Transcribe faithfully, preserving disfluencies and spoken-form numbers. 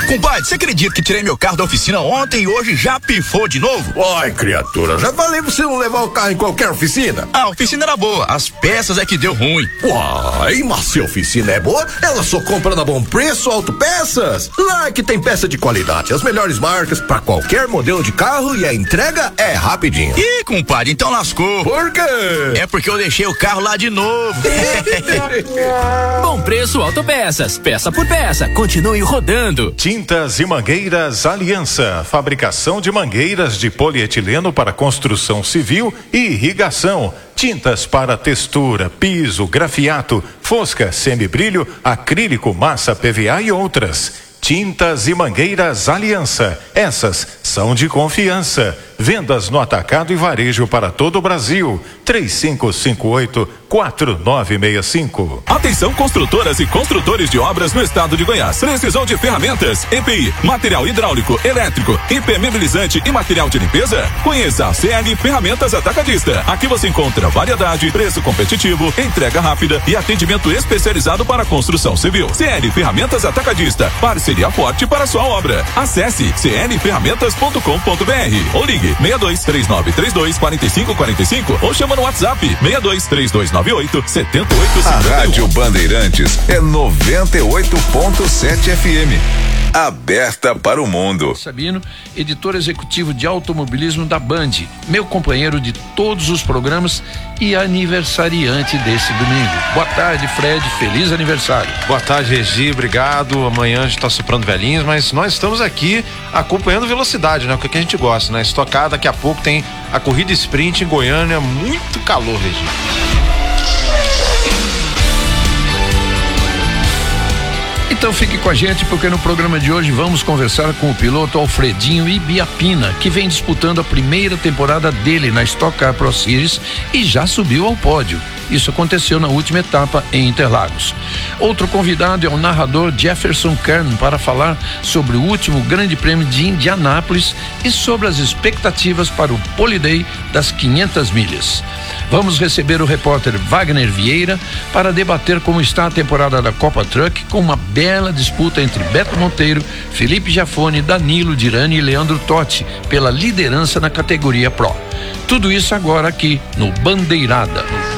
Compadre, você acredita que tirei meu carro da oficina ontem e hoje já pifou de novo? Ai, criatura, já falei pra você não levar o carro em qualquer oficina. A oficina era boa, as peças é que deu ruim. Uai, mas se a oficina é boa, ela só compra na Bom Preço Autopeças. Lá que tem peça de qualidade, as melhores marcas pra qualquer modelo de carro e a entrega é rapidinho. Ih, compadre, então lascou. Por quê? É porque eu deixei o carro lá de novo. Bom Preço Autopeças, peça por peça, continue rodando. Tintas e Mangueiras Aliança, fabricação de mangueiras de polietileno para construção civil e irrigação. Tintas para textura, piso, grafiato, fosca, semibrilho, acrílico, massa P V A e outras. Tintas e Mangueiras Aliança, essas são de confiança. Vendas no atacado e varejo para todo o Brasil. três cinco cinco oito, quatro nove seis cinco. Atenção construtoras e construtores de obras no estado de Goiás. Precisam de ferramentas, E P I, material hidráulico, elétrico, impermeabilizante e material de limpeza? Conheça a C L Ferramentas Atacadista. Aqui você encontra variedade, preço competitivo, entrega rápida e atendimento especializado para construção civil. C L Ferramentas Atacadista, parceria forte para sua obra. Acesse c l ferramentas ponto com ponto b r ou ligue seis dois três nove três dois quatro cinco quatro cinco ou chama no WhatsApp seis dois três dois nove oito sete oito cinco um. A Rádio Bandeirantes é noventa e oito ponto sete F M. Aberta para o mundo. Sabino, editor executivo de automobilismo da Band, meu companheiro de todos os programas e aniversariante desse domingo. Boa tarde, Fred, feliz aniversário. Boa tarde, Regi, obrigado. Amanhã a gente está soprando velhinhos, mas nós estamos aqui acompanhando velocidade, né? O que a gente gosta, né? Estocar, daqui a pouco tem a corrida sprint em Goiânia, muito calor, Regi. Então fique com a gente, porque no programa de hoje vamos conversar com o piloto Alfredinho Ibiapina, que vem disputando a primeira temporada dele na Stock Car Pro Series e já subiu ao pódio. Isso aconteceu na última etapa em Interlagos. Outro convidado é o narrador Jefferson Kern para falar sobre o último Grande Prêmio de Indianápolis e sobre as expectativas para o Pole Day das quinhentas milhas. Vamos receber o repórter Wagner Vieira para debater como está a temporada da Copa Truck, com uma bela disputa entre Beto Monteiro, Felipe Jafone, Danilo Dirani e Leandro Totti pela liderança na categoria Pro. Tudo isso agora aqui no Bandeirada.